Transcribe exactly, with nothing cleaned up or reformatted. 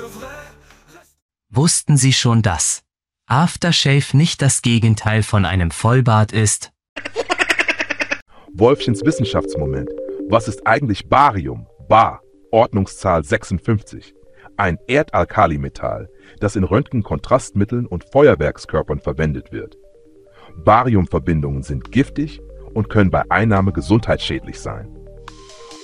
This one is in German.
Wussten Sie schon, dass Aftershave nicht das Gegenteil von einem Vollbart ist? Wolfchens Wissenschaftsmoment. Was ist eigentlich Barium? Bar, Ordnungszahl sechsundfünfzig. Ein Erdalkalimetall, das in Röntgenkontrastmitteln und Feuerwerkskörpern verwendet wird. Bariumverbindungen sind giftig und können bei Einnahme gesundheitsschädlich sein.